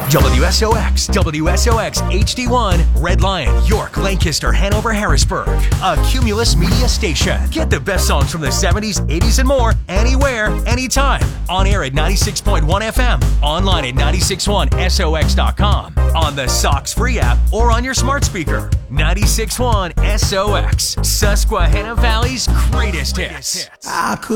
WSOX, HD1, Red Lion, York, Lancaster, Hanover, Harrisburg. A Cumulus Media station. Get the best songs from the 70s, 80s, and more anywhere, anytime. On air at 96.1 FM. Online at 961sox.com. On the Sox free app or on your smart speaker. 96.1 SOX. Susquehanna Valley's greatest hits. I could